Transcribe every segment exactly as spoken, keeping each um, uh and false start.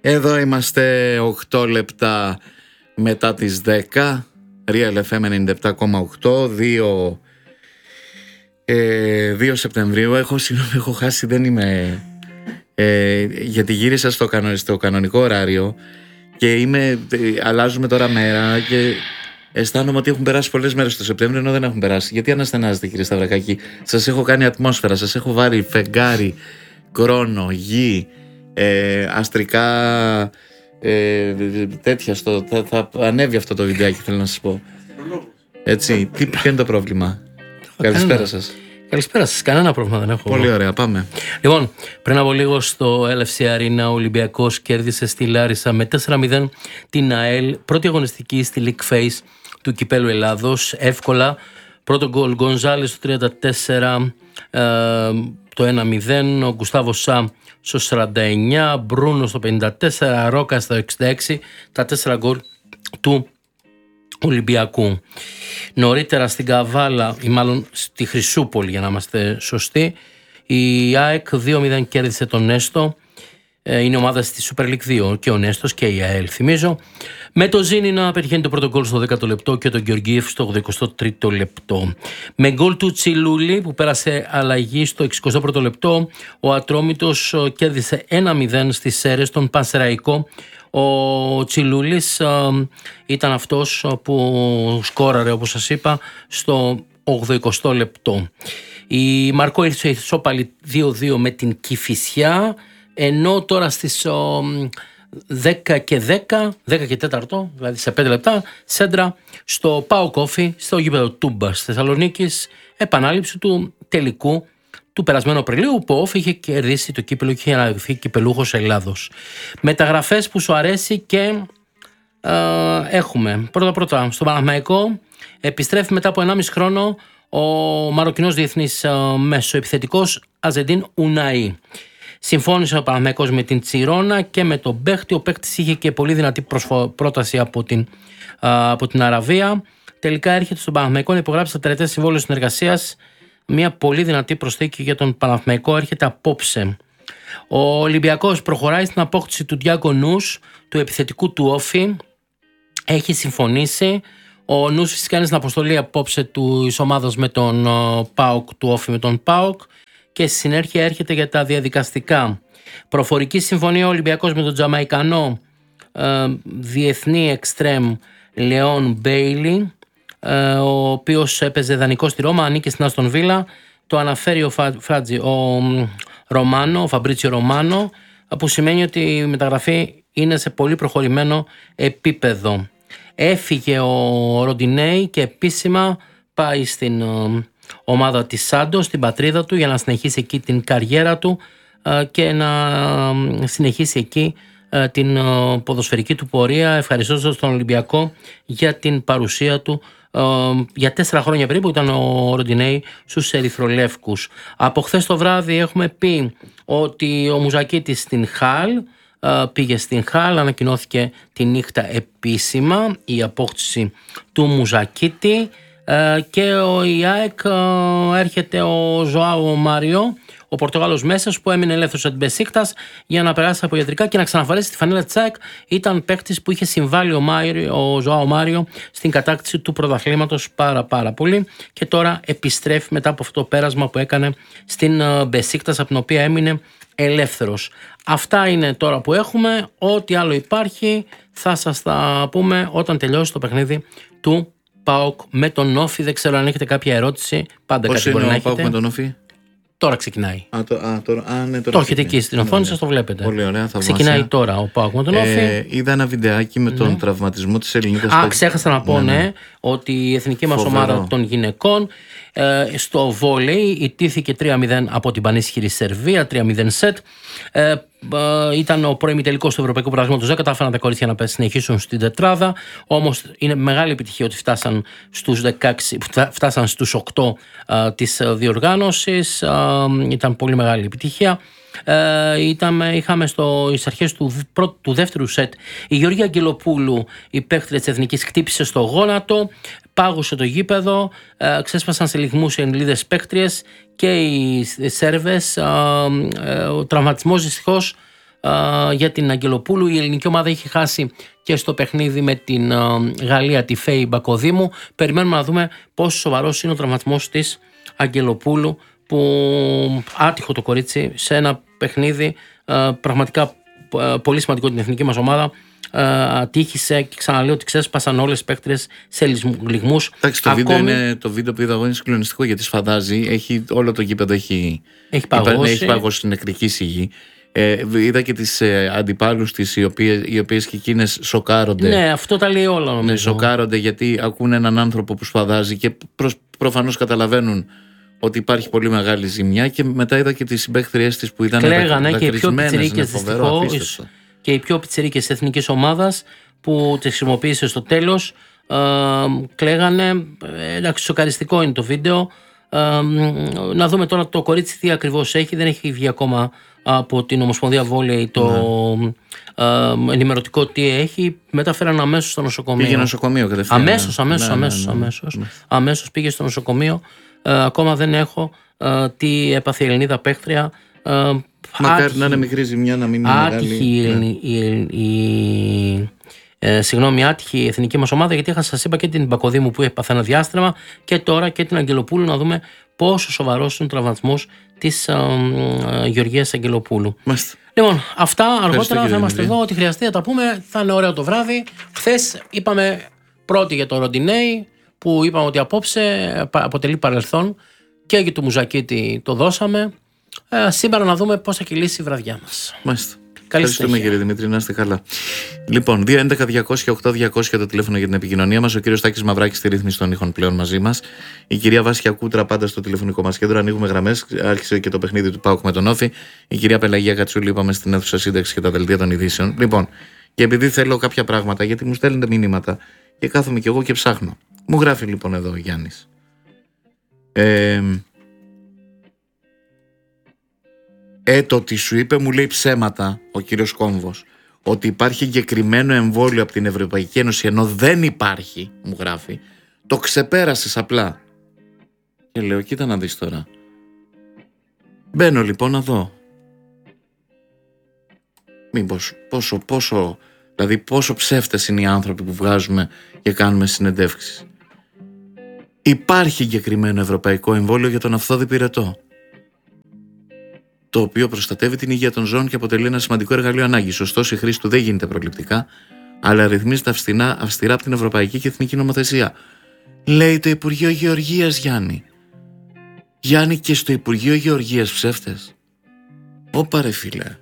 Εδώ είμαστε οκτώ λεπτά μετά τις δέκα. Real εφ εμ ενενήντα επτά κόμμα οκτώ, δύο, ε, δύο Σεπτεμβρίου. Έχω, συγγνώμη, έχω χάσει, δεν είμαι... Ε, γιατί γύρισα στο, κανο, στο κανονικό ωράριο και είμαι, ε, αλλάζουμε τώρα μέρα και αισθάνομαι ότι έχουν περάσει πολλές μέρες το Σεπτέμβριο, ενώ δεν έχουν περάσει. Γιατί αναστενάζετε, κύριε Σταυρακάκη? Σας έχω κάνει ατμόσφαιρα, σας έχω βάλει φεγγάρι, κρόνο, γη, ε, αστρικά, ε, τέτοια στο, θα, θα ανέβει αυτό το βιντεάκι, θέλω να σας πω. Έτσι, τι, ποιο είναι το πρόβλημα? Καλησπέρα σας. Καλησπέρα σας, κανένα πρόβλημα δεν έχω. Πολύ ωραία, πάμε. Λοιπόν, πριν από λίγο στο ελ εφ σι Arena ο Ολυμπιακός κέρδισε στη Λάρισα με τέσσερα μηδέν την ΑΕΛ, πρώτη αγωνιστική στη League Phase του Κυπέλλου Ελλάδος, εύκολα. Πρώτο γκολ Γκονζάλες στο τριάντα τέσσερα, ε, το ένα μηδέν, ο Γκουστάβο Σα στο σαράντα εννιά, Μπρούνο στο πενήντα τέσσερα, Ρόκα στο εξήντα έξι, τα τέσσερα γκολ του Ολυμπιακού. Νωρίτερα στην Καβάλα, ή μάλλον στη Χρυσούπολη για να είμαστε σωστοί, η ΑΕΚ δύο μηδέν κέρδισε τον Νέστο. Είναι ομάδα στη Super League δύο και ο Νέστος και η ΑΕΛ, θυμίζω. Με το Ζήνη να πετυχαίνει το πρώτο γκολ στο δέκατο λεπτό και τον Γεωργίευ στο ογδοηκοστό τρίτο λεπτό. Με γκολ του Τσιλούλη που πέρασε αλλαγή στο εξηκοστό πρώτο λεπτό, ο Ατρόμητος κέρδισε ένα μηδέν στις Σέρρες τον Πανσεραϊκό. Ο Τσιλούλης ε, ήταν αυτός που σκόραρε, όπως σας είπα, στο ογδοηκοστό λεπτό. Η Μαρκό ήρθε ισόπαλη δύο δύο με την Κηφισιά, ενώ τώρα στις ο, δέκα και δέκα, δέκα και τέσσερα, δηλαδή σε πέντε λεπτά, σέντρα στο Πάο Κόφι, στο γήπεδο Τούμπας Θεσσαλονίκης, επανάληψη του τελικού του περασμένου Απριλίου, που ο Όφη είχε κερδίσει το κύπελλο και είχε αναδειχθεί κυπελούχος Ελλάδος. Μεταγραφές που σου αρέσει και ε, έχουμε. Πρώτα πρώτα, στον Παναθηναϊκό επιστρέφει μετά από ενάμιση χρόνο ο Μαροκινός διεθνής ε, μεσοεπιθετικός Αζεντίν Ουναή. Συμφώνησε ο Παναθηναϊκός με την Τσιρόνα και με τον παίχτη. Ο παίχτης είχε και πολύ δυνατή προσφο- πρόταση από την, ε, από την Αραβία. Τελικά έρχεται στον Παναθηναϊκό να υπογράψει τα τριετές συμβόλαιο συνεργασίας. Μια πολύ δυνατή προσθήκη για τον Παναθηναϊκό έρχεται απόψε. Ο Ολυμπιακός προχωράει στην απόκτηση του Ντιάγκο Νους, του επιθετικού του Όφη. Έχει συμφωνήσει. Ο Νους φυσικά είναι στην αποστολή απόψε της ομάδας με τον ΠΑΟΚ, του Όφη με τον ΠΑΟΚ, και στη συνέχεια έρχεται για τα διαδικαστικά. Προφορική συμφωνία ο Ολυμπιακός με τον Τζαμαϊκανό ε, διεθνή εξτρέμ Λεόν Μπέιλι, ο οποίος έπαιζε δανεικό στη Ρώμα, ανήκει στην Άστον Βίλα. Το αναφέρει ο, Φα, Φράτζι, ο Ρωμάνο, ο Φαμπρίτσιο Ρωμάνο, που σημαίνει ότι η μεταγραφή είναι σε πολύ προχωρημένο επίπεδο. Έφυγε ο Ροντινέι και επίσημα πάει στην ομάδα της Σάντο, στην πατρίδα του, για να συνεχίσει εκεί την καριέρα του και να συνεχίσει εκεί την ποδοσφαιρική του πορεία, ευχαριστώντας τον Ολυμπιακό για την παρουσία του. Για τέσσερα χρόνια περίπου ήταν ο Ροντινέι στους Ερυθρολεύκους. Από χθες το βράδυ έχουμε πει ότι ο Μουζακίτης στην Χαλ πήγε στην Χαλ, ανακοινώθηκε τη νύχτα επίσημα η απόκτηση του Μουζακίτη, και ο ΙΑΕΚ έρχεται ο Ζωάο Μάριο, ο Πορτογάλος μέσος, που έμεινε ελεύθερος από την Μπεσίκτας για να περάσει από ιατρικά και να ξαναφορέσει τη φανέλα της ΑΕΚ. Ήταν παίκτης που είχε συμβάλει ο, Μάριο, ο Ζωάο Μάριο στην κατάκτηση του πρωταθλήματος πάρα πάρα πολύ, και τώρα επιστρέφει μετά από αυτό το πέρασμα που έκανε στην Μπεσίκτας, από την οποία έμεινε ελεύθερος. Αυτά είναι τώρα που έχουμε. Ό,τι άλλο υπάρχει θα σας τα πούμε όταν τελειώσει το παιχνίδι του ΠΑΟΚ με τον Όφη. Δεν ξέρω αν έχετε κάποια ερώτηση. Πάντα Πώς κάτι μπορεί να έχετε. Πώς είναι ο ΠΑΟΚ με τον Όφη? Τώρα ξεκινάει. Α, το, α, το, α, ναι, το έχετε εκεί στην οθόνη σας, το βλέπετε. Πολύ ωραία, ξεκινάει βάσια. Τώρα ο ΠΑΟΚ με τον Όφη. Ε, είδα ένα βιντεάκι με τον ναι. τραυματισμό της Ελληνίδας. Α, ξέχασα να πω, ναι, ναι, ότι η εθνική μας ομάδα των γυναικών ε, στο βόλεϊ ιτήθηκε τρία μηδέν από την πανίσχυρη Σερβία, τρία μηδέν σετ. Ε, ε, ήταν ο προημιτελικός του Ευρωπαϊκού Πρωταθλήματος, δεν κατάφεραν τα κορίτσια να συνεχίσουν στην τετράδα. Όμως είναι μεγάλη επιτυχία ότι φτάσαν στους δεκαέξι, φτάσαν στους οκτώ ε, της διοργάνωσης. Ε, ήταν πολύ μεγάλη επιτυχία. Ε, ήταν, είχαμε στο, στις αρχές του, πρώτου, του δεύτερου σετ η Γεωργία Αγγελοπούλου, η παίκτρια της Εθνικής, χτύπησε στο γόνατο, πάγωσε το γήπεδο, ε, ξέσπασαν σε λιγμούς οι Ελληνίδες παίκτριες και οι Σέρβες. Ε, ε, ο τραυματισμός δυστυχώς για την Αγγελοπούλου. Η ελληνική ομάδα είχε χάσει και στο παιχνίδι με την Γαλλία τη Φέη Μπακοδήμου. Περιμένουμε να δούμε πόσο σοβαρός είναι ο τραυματισμός της Αγγελοπούλου, που άτυχο το κορίτσι σε ένα παιχνίδι πραγματικά πολύ σημαντικό την εθνική μας ομάδα. Ατύχησε και ξαναλέω ότι ξέσπασαν όλες τις παίκτριες σε λιγμούς. Εντάξει, το, Ακόμη... βίντεο είναι, το βίντεο που είδα εγώ είναι συγκλονιστικό, γιατί σφαδάζει, έχει, όλο το γήπεδο έχει, έχει παγώσει, έχει παγώσει στην νεκρική σιγή. Ε, είδα και τις ε, αντιπάλους της, οι οποίες, οι οποίες και εκείνες σοκάρονται. Ναι, αυτό τα λέει όλα νομίζω. Ναι, σοκάρονται γιατί ακούν έναν άνθρωπο που σφαδάζει και προς, προφανώς καταλαβαίνουν ότι υπάρχει πολύ μεγάλη ζημιά, και μετά είδα και τις συμπαίχτριές της που ήταν κλαίγανε, και οι πιο πιτσιρίκες δυστυχώς και οι πιο πιτσιρίκες της εθνικής ομάδας που τις χρησιμοποίησε στο τέλος, ε, κλαίγανε. Εντάξει, σοκαριστικό είναι το βίντεο. Ε, να δούμε τώρα το κορίτσι τι ακριβώς έχει. Δεν έχει βγει ακόμα από την Ομοσπονδία Βόλεϊ το ναι. ε, ενημερωτικό τι έχει. Μεταφέραν αμέσως στο νοσοκομείο. Πήγε νοσοκομείο κατευθείαν. Αμέσως, αμέσως, ναι, αμέσως, ναι, ναι, ναι. αμέσως. Ναι. Αμέσως πήγε στο νοσοκομείο. Ε, ακόμα δεν έχω ε, τι έπαθε η Ελληνίδα παίχτρια. Ε, Μακάρι άτυχη, να είναι μικρή ζημιά, να μην είναι άτυχη, μεγάλη. Η, η, η, ε, συγγνώμη, άτυχη η εθνική μας ομάδα, γιατί είχα, σας είπα, και την Μπακοδήμου που έπαθε ένα διάστρεμα, και τώρα και την Αγγελοπούλου, να δούμε πόσο σοβαρός είναι ο τραυματισμός της ε, ε, Γεωργίας Αγγελοπούλου. Μάλιστα. Λοιπόν, αυτά αργότερα θα είμαστε εδώ, ό,τι χρειαστεί θα τα πούμε. Θα είναι ωραίο το βράδυ. Χθες είπαμε πρώτοι για το Ροντινέι, που είπαμε ότι απόψε αποτελεί παρελθόν, και για το Μουζακίτη το δώσαμε. Ε, σήμερα να δούμε πώς θα κυλήσει η βραδιά μας. Μάλιστα. Ευχαριστούμε κύριε Δημήτρη, να είστε καλά. Λοιπόν, δύο έντεκα διακόσια οκτώ διακόσια το τηλέφωνο για την επικοινωνία μας. Ο κύριος Τάκης Μαυράκης στη ρύθμιση των ήχων πλέον μαζί μας. Η κυρία Βάσια Κούτρα πάντα στο τηλεφωνικό μας κέντρο. Ανοίγουμε γραμμές. Άρχισε και το παιχνίδι του ΠΑΟΚ με τον Όφη. Η κυρία Πελαγία Κατσούλη, είπαμε, στην αίθουσα σύνταξη και τα δελτία των ειδήσεων. Λοιπόν, και επειδή θέλω κάποια πράγματα, γιατί μου στέλνετε μηνύματα και κάθομαι κι εγώ και ψάχνω. Μου γράφει λοιπόν εδώ ο Γιάννης. Ε, Ε, το ότι σου είπε, μου λέει ψέματα ο κύριος Κόμβος, ότι υπάρχει εγκεκριμένο εμβόλιο από την Ευρωπαϊκή Ένωση, ενώ δεν υπάρχει, μου γράφει, το ξεπέρασες απλά. Και λέω, κοίτα να δεις τώρα. Μπαίνω λοιπόν να δω. Μήπως, πόσο, πόσο, δηλαδή πόσο ψεύτες είναι οι άνθρωποι που βγάζουμε και κάνουμε συνεντεύξεις. Υπάρχει εγκεκριμένο ευρωπαϊκό εμβόλιο για τον αυθόδη πυρετό, το οποίο προστατεύει την υγεία των ζώων και αποτελεί ένα σημαντικό εργαλείο ανάγκης. Ωστόσο, η χρήση του δεν γίνεται προληπτικά, αλλά ρυθμίζεται αυστηρά, αυστηρά από την Ευρωπαϊκή και Εθνική Νομοθεσία. Λέει το Υπουργείο Γεωργίας, Γιάννη. Γιάννη, και στο Υπουργείο Γεωργίας ψεύτες. Όπα ρε φίλε.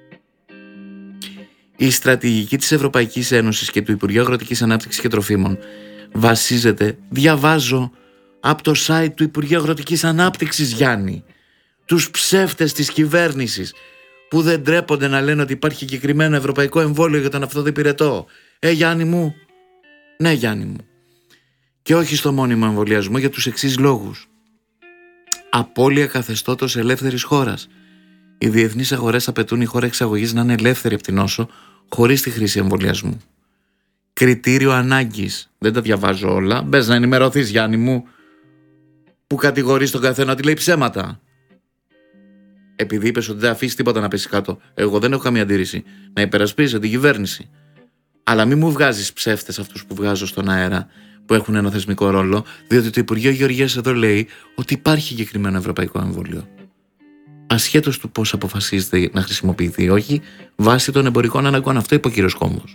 Η στρατηγική της Ευρωπαϊκής Ένωσης και του Υπουργείου Αγροτικής Ανάπτυξης και Τροφίμων βασίζεται, διαβάζω, από το site του Υπουργείου Αγροτικής Ανάπτυξης, Γιάννη. Τους ψεύτες της κυβέρνησης που δεν τρέπονται να λένε ότι υπάρχει συγκεκριμένο ευρωπαϊκό εμβόλιο για τον αυθόδη πυρετό. Ε, Γιάννη μου. Ναι, Γιάννη μου. Και όχι στο μόνιμο εμβολιασμό, για τους εξής λόγους. Απώλεια καθεστώτος ελεύθερης χώρας. Οι διεθνείς αγορές απαιτούν η χώρα εξαγωγής να είναι ελεύθερη από την νόσο, χωρίς τη χρήση εμβολιασμού. Κριτήριο ανάγκης. Δεν τα διαβάζω όλα. Μπες να ενημερωθείς, Γιάννη μου, που κατηγορείς τον καθένα ότι λέει ψέματα. Επειδή είπες ότι δεν αφήσει τίποτα να πέσει κάτω. Εγώ δεν έχω καμία αντίρρηση να υπερασπίσω την κυβέρνηση. Αλλά μην μου βγάζεις ψεύτες αυτούς που βγάζω στον αέρα, που έχουν ένα θεσμικό ρόλο, διότι το Υπουργείο Γεωργίας εδώ λέει ότι υπάρχει συγκεκριμένο ευρωπαϊκό εμβόλιο. Ασχέτως του πώς αποφασίζεται να χρησιμοποιηθεί, όχι, βάσει των εμπορικών αναγκών. Αυτό είπε ο κύριος Κόμβος.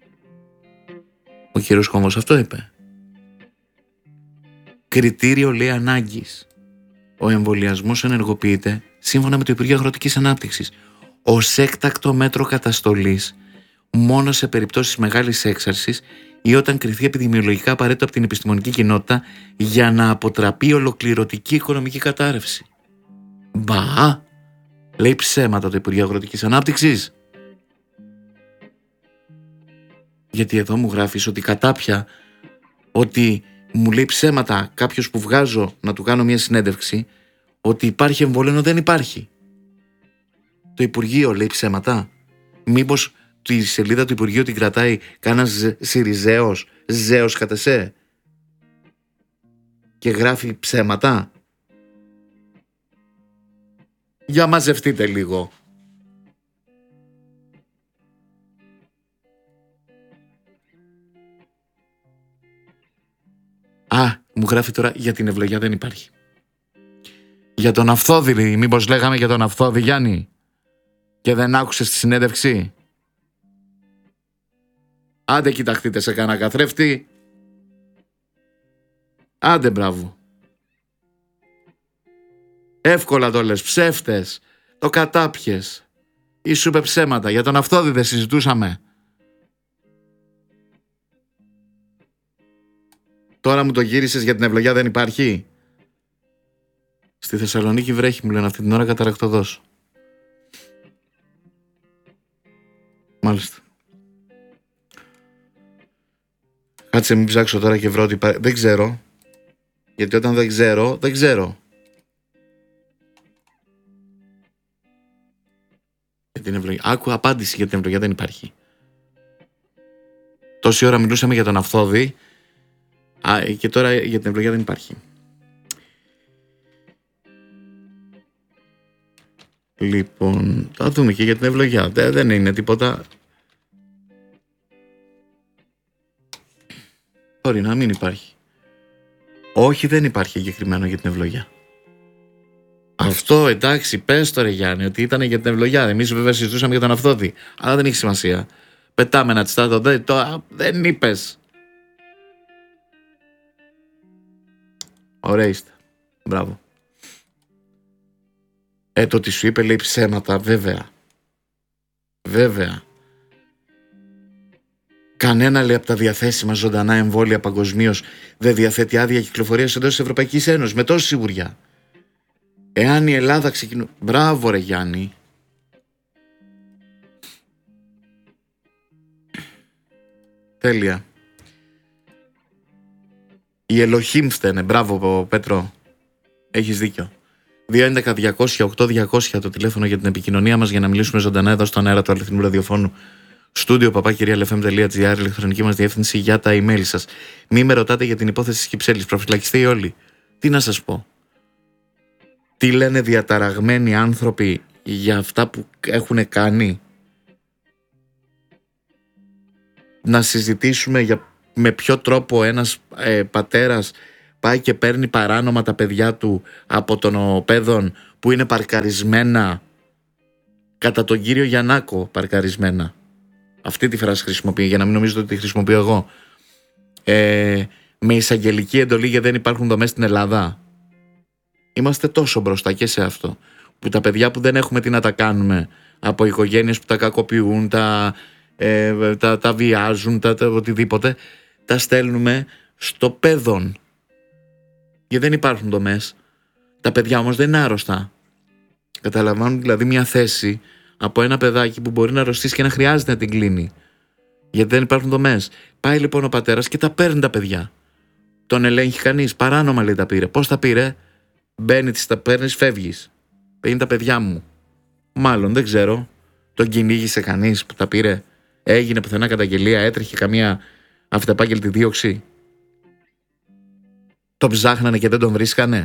Ο κύριος Κόμβος αυτό είπε. Κριτήριο, λέει, ανάγκης. Ο εμβολιασμός ενεργοποιείται σύμφωνα με το Υπουργείο Αγροτικής Ανάπτυξης ως έκτακτο μέτρο καταστολής μόνο σε περιπτώσεις μεγάλης έξαρσης ή όταν κριθεί επιδημιολογικά απαραίτητο από την επιστημονική κοινότητα για να αποτραπεί ολοκληρωτική οικονομική κατάρρευση. Μπα! Λέει ψέματα το Υπουργείο Αγροτικής Ανάπτυξης. Γιατί εδώ μου γράφεις ότι κατάπια, ότι μου λέει ψέματα κάποιος που βγάζω να του κάνω μια συνέντευξη, ότι υπάρχει εμβόλιο ενώ δεν υπάρχει. Το Υπουργείο λέει ψέματα. Μήπως τη σελίδα του Υπουργείου την κρατάει κάνας Σιριζέος, Ζέος κατ' εσέ, και γράφει ψέματα. Για μαζευτείτε λίγο. Μου γράφει τώρα για την ευλογιά δεν υπάρχει. Για τον Αυθόδη, μήπως λέγαμε για τον Αυθόδη, Γιάννη, και δεν άκουσες τη συνέντευξη? Άντε κοιταχτείτε σε κανένα καθρέφτη. Άντε μπράβο. Εύκολα το λες, ψεύτες, το κατάπιες. Ή σου είπε ψέματα, για τον Αυθόδη δεν συζητούσαμε? Τώρα μου το γύρισες για την ευλογιά δεν υπάρχει. Στη Θεσσαλονίκη βρέχει, μου λένε αυτή την ώρα, καταρακτωδός. Μάλιστα. Κάτσε μην ψάξω τώρα και βρω ότι υπάρχει. Δεν ξέρω. Γιατί όταν δεν ξέρω, δεν ξέρω. Για την ευλογιά. Άκου απάντηση για την ευλογιά δεν υπάρχει. Τόση ώρα μιλούσαμε για τον Αυθόδη. Α, και τώρα για την ευλογιά δεν υπάρχει. Λοιπόν, θα δούμε και για την ευλογιά. Δεν, δεν είναι τίποτα. Μπορεί να μην υπάρχει. Όχι, δεν υπάρχει εγκεκριμένο για την ευλογιά. Αυτό εντάξει, πες το ρε Γιάννη, ότι ήταν για την ευλογιά. Εμείς βέβαια συζητούσαμε για τον Αυθόδη. Αλλά δεν έχει σημασία. Πετάμε ένα τσιτάτο. Δεν, το, δεν είπες. Ωραία είστε. Μπράβο. Ε, το ότι σου είπε λέει ψέματα, βέβαια. Βέβαια. Κανένα λέει από τα διαθέσιμα ζωντανά εμβόλια παγκοσμίως δεν διαθέτει άδεια κυκλοφορίας εντός της Ευρωπαϊκής Ένωσης με τόση σιγουριά. Εάν η Ελλάδα ξεκινούν. Μπράβο ρε Γιάννη. Τέλεια. Η Ελοχήμ φταίνε. Μπράβο Πέτρο. Έχεις δίκιο. δύο έντεκα διακόσια οκτώ διακόσια το τηλέφωνο για την επικοινωνία μας για να μιλήσουμε ζωντανά εδώ στον αέρα του αληθινού ραδιοφώνου. Στούντιο παπάκυριαλεφm.gr, ηλεκτρονική μας διεύθυνση για τα email σας. Μη με ρωτάτε για την υπόθεση της Κυψέλης. Προφυλακιστείτε όλοι. Τι να σας πω. Τι λένε διαταραγμένοι άνθρωποι για αυτά που έχουν κάνει. Να συζητήσουμε για με ποιο τρόπο ένας ε, πατέρας πάει και παίρνει παράνομα τα παιδιά του από των οπέδων που είναι παρκαρισμένα κατά τον κύριο Γιαννάκο, παρκαρισμένα. Αυτή τη φράση χρησιμοποιεί, για να μην νομίζετε ότι τη χρησιμοποιώ εγώ. Ε, με εισαγγελική εντολή γιατί δεν υπάρχουν δομές στην Ελλάδα. Είμαστε τόσο μπροστά και σε αυτό, που τα παιδιά που δεν έχουμε τι να τα κάνουμε, από οικογένειες που τα κακοποιούν, τα, ε, τα, τα βιάζουν, τα, τα, οτιδήποτε, τα στέλνουμε στο παιδόν. Γιατί δεν υπάρχουν δομές. Τα παιδιά όμως δεν είναι άρρωστα. Καταλαμβάνουν δηλαδή μια θέση από ένα παιδάκι που μπορεί να αρρωστήσει και να χρειάζεται να την κλείνει. Γιατί δεν υπάρχουν δομές. Πάει λοιπόν ο πατέρας και τα παίρνει τα παιδιά. Τον ελέγχει κανείς. Παράνομα λέει τα πήρε. Πώς τα πήρε? Μπαίνει, τις τα παίρνεις, φεύγεις. Είναι τα παιδιά μου. Μάλλον δεν ξέρω. Τον κυνήγησε κανείς που τα πήρε? Έγινε πουθενά καταγγελία? Έτρεχε καμία αυτεπάγγελτη δίωξη? Το ψάχνανε και δεν τον βρίσκανε?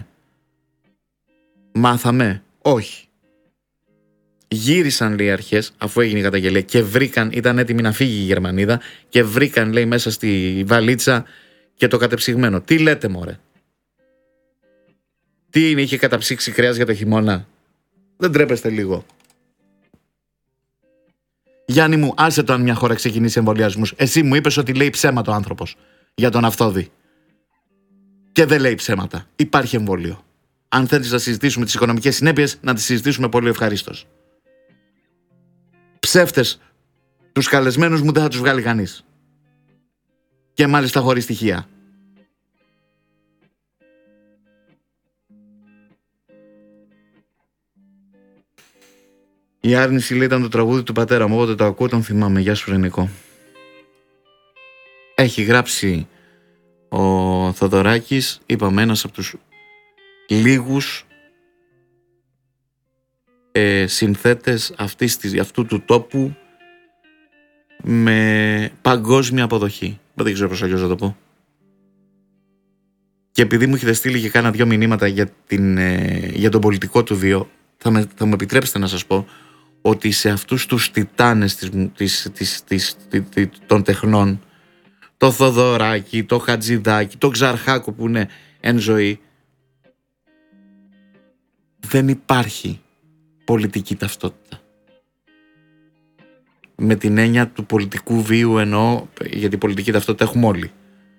Μάθαμε? Όχι. Γύρισαν λέει αρχές, αφού έγινε η καταγγελία, και βρήκαν, ήταν έτοιμη να φύγει η Γερμανίδα και βρήκαν λέει μέσα στη βαλίτσα και το κατεψυγμένο. Τι λέτε μωρέ? Τι είναι, είχε καταψύξει κρέας για το χειμώνα? Δεν τρέπεστε λίγο? Γιάννη μου, άσε το αν μια χώρα ξεκινήσει εμβολιασμούς. Εσύ μου είπες ότι λέει ψέματα ο άνθρωπος για τον Αυθόδη. Και δεν λέει ψέματα. Υπάρχει εμβόλιο. Αν θέλεις να συζητήσουμε τις οικονομικές συνέπειες, να τις συζητήσουμε πολύ ευχαρίστως. Ψεύτες, τους καλεσμένους μου δεν θα τους βγάλει κανείς. Και μάλιστα χωρίς στοιχεία. Η άρνηση λέει ήταν το τραγούδι του πατέρα μου, όποτε το ακούω τον θυμάμαι. Γεια σου Ρενικό. Έχει γράψει ο Θοδωράκης, είπαμε, ένας από τους λίγους ε, συνθέτες αυτής της, αυτού του τόπου με παγκόσμια αποδοχή. Δεν ξέρω πώς αλλιώς να το πω. Και επειδή μου έχετε στείλει και κάνα δυο μηνύματα για, την, ε, για τον πολιτικό του βίο, θα, με, θα μου επιτρέψετε να σας πω ότι σε αυτούς τους τιτάνες της, της, της, της, της, των τεχνών, το Θοδωράκη, το Χατζηδάκη, το Ξαρχάκο που είναι εν ζωή, δεν υπάρχει πολιτική ταυτότητα. Με την έννοια του πολιτικού βίου εννοώ, γιατί πολιτική ταυτότητα έχουμε όλοι.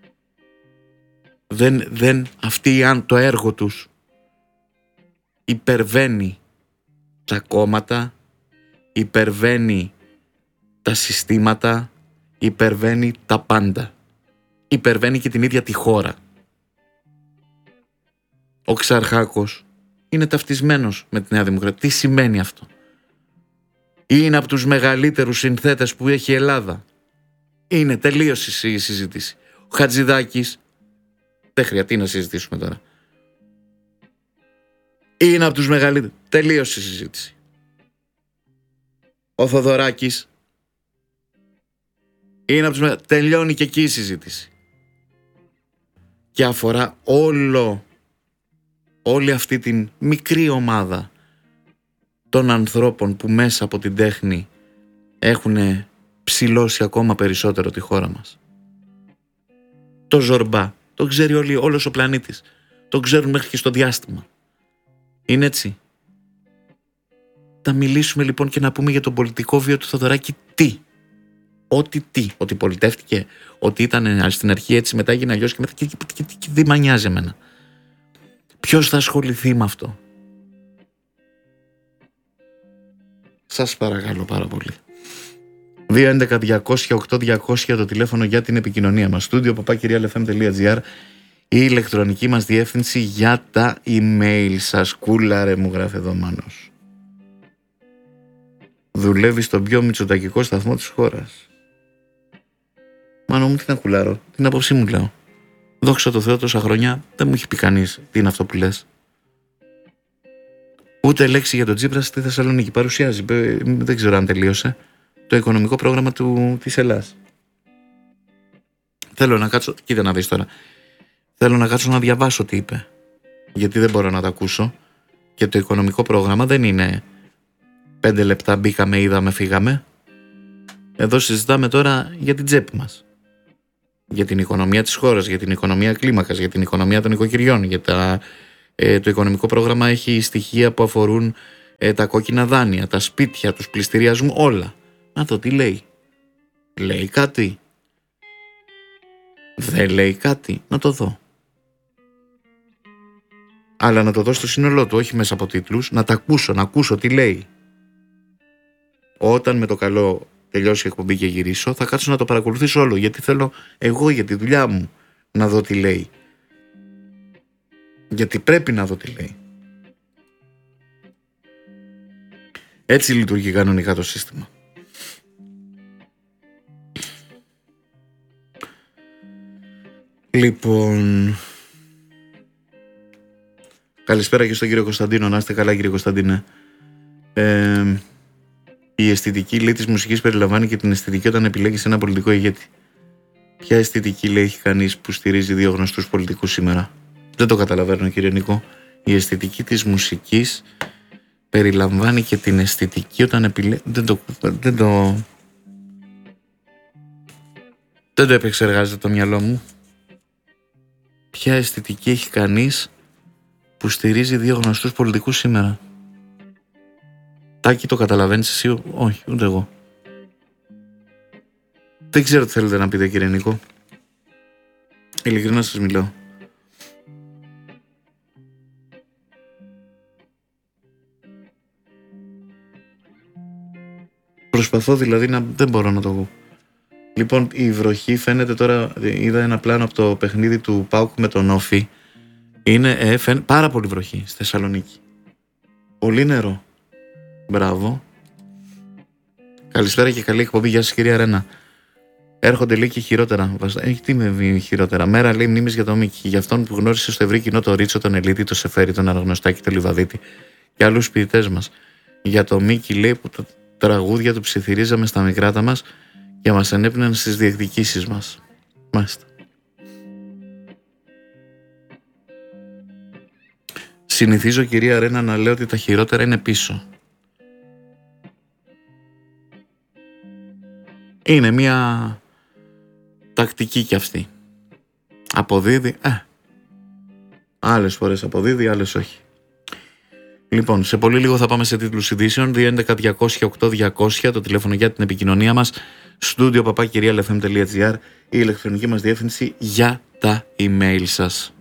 Δεν, δεν, αυτοί αν το έργο τους υπερβαίνει τα κόμματα, υπερβαίνει τα συστήματα, υπερβαίνει τα πάντα. Υπερβαίνει και την ίδια τη χώρα. Ο Ξαρχάκος είναι ταυτισμένος με τη Νέα Δημοκρατία. Τι σημαίνει αυτό? Είναι από τους μεγαλύτερους συνθέτες που έχει η Ελλάδα. Είναι, τελείωσε η συζήτηση. Ο Χατζηδάκης, δεν χρειάζεται να συζητήσουμε τώρα. Είναι από τους μεγαλύτερους. Τελείωσε η συζήτηση. Ο Θοδωράκης είναι από τους μεγαλύτερους. Τελειώνει και εκεί η συζήτηση. Και αφορά όλο, όλη αυτή την μικρή ομάδα των ανθρώπων που μέσα από την τέχνη έχουν ψηλώσει ακόμα περισσότερο τη χώρα μας. Το Ζορμπά, το ξέρει όλοι, όλος ο πλανήτης. Το ξέρουν μέχρι και στο διάστημα. Είναι έτσι. Θα μιλήσουμε λοιπόν και να πούμε για τον πολιτικό βίο του Θοδωράκη τι. Ό,τι τι. Ότι πολιτεύτηκε, ότι ήταν στην αρχή έτσι, μετά έγινε αλλιώς και μετά και, και, και, και, και δεν μ' νοιάζει εμένα. Ποιος θα ασχοληθεί με αυτό? Σας παρακαλώ πάρα πολύ. δύο έντεκα διακόσια οκτώ διακόσια το τηλέφωνο για την επικοινωνία μας. Studio παπάκυριαλεφm.gr η ηλεκτρονική μας διεύθυνση για τα email σας. Κούλαρε μου, γράφει εδώ Μάνος. Δουλεύει στον πιο μητσοτακικό σταθμό της χώρας. Μάνο μου, τι να κουλάρω? Την άποψή μου λέω. Δόξα τω Θεώ, τόσα χρόνια δεν μου έχει πει κανείς τι είναι αυτό που λες. Ούτε λέξη για τον Τσίπρα στη Θεσσαλονίκη. Παρουσιάζει, δεν ξέρω αν τελείωσε, το οικονομικό πρόγραμμα του, της Ελλάδας. Θέλω να κάτσω, κοίτα να δεις τώρα. Θέλω να κάτσω να διαβάσω τι είπε. Γιατί δεν μπορώ να τα ακούσω. Και το οικονομικό πρόγραμμα δεν είναι πέντε λεπτά μπήκαμε, είδαμε, φύγαμε. Εδώ συζητάμε τώρα για την τσέπη μας. Για την οικονομία της χώρας, για την οικονομία κλίμακας, για την οικονομία των οικοκυριών. Για τα, ε, το οικονομικό πρόγραμμα έχει στοιχεία που αφορούν ε, τα κόκκινα δάνεια, τα σπίτια, τους πληστηριασμούς, όλα. Να δω τι λέει. Λέει κάτι? Δεν λέει κάτι? Να το δω. Αλλά να το δω στο σύνολό του, όχι μέσα από τίτλους, να τα ακούσω, να ακούσω τι λέει. Όταν με το καλό τελειώσει η εκπομπή και γυρίσω, θα κάτσω να το παρακολουθήσω όλο, γιατί θέλω εγώ για τη δουλειά μου να δω τι λέει. Γιατί πρέπει να δω τι λέει. Έτσι λειτουργεί κανονικά το σύστημα. Λοιπόν, καλησπέρα και στον κύριο Κωνσταντίνο. Να είστε καλά, κύριε Κωνσταντίνε. ε, Η αισθητική, λέει, της μουσικής περιλαμβάνει και την αισθητική όταν επιλέγεις ένα πολιτικό ηγέτη. Ποια αισθητική, λέει, έχει κανείς που στηρίζει δύο γνωστούς πολιτικούς σήμερα? Δεν το καταλαβαίνω, κύριε Νικό. Η αισθητική της μουσικής περιλαμβάνει και την αισθητική όταν επιλέγει. Δεν το, δεν το δεν το επεξεργάζεται το μυαλό μου. Ποια αισθητική έχει κανείς που στηρίζει δύο γνωστούς πολιτικούς σήμερα? Τάκη, το καταλαβαίνεις εσύ? Όχι, ούτε εγώ. Δεν ξέρω τι θέλετε να πείτε, κύριε Νικό. Ειλικρινά σας μιλάω. Προσπαθώ δηλαδή να... δεν μπορώ να το πω. Λοιπόν, η βροχή φαίνεται τώρα, είδα ένα πλάνο από το παιχνίδι του ΠΑΟΚ με τον Όφη. Είναι ε, φαίν, πάρα πολύ βροχή στη Θεσσαλονίκη. Πολύ νερό. Μπράβο. Καλησπέρα και καλή εκπομπή. Γεια σας, κυρία Ρένα. Έρχονται, λέει, και χειρότερα. Έχει τι με χειρότερα? Μέρα, λέει, μνήμης για τον Μίκη. Για αυτόν που γνώρισε στο ευρύ κοινό το Ρίτσο, τον Ελίτη, το Σεφέρι, τον Αναγνωστάκη, τον Λιβαδίτη και άλλους ποιητές μας. Για τον Μίκη, λέει, που τα τραγούδια του ψιθυρίζαμε στα μικράτα μας και μας ενέπνεαν στις διεκδικήσεις μας. Μάλιστα. Συνηθίζω, κυρία Ρένα, να λέω ότι τα χειρότερα είναι πίσω. Είναι μια τακτική κι αυτή. Αποδίδει, ε, Άλλες φορές αποδίδει, άλλες όχι. Λοιπόν, σε πολύ λίγο θα πάμε σε τίτλους ειδήσεων. δύο έντεκα διακόσια οκτώ διακόσια το τηλέφωνο για την επικοινωνία μας. Studio παπάκι κυρία ελ εφ εμ τελεία τζι άρ η ηλεκτρονική μας διεύθυνση για τα email σας.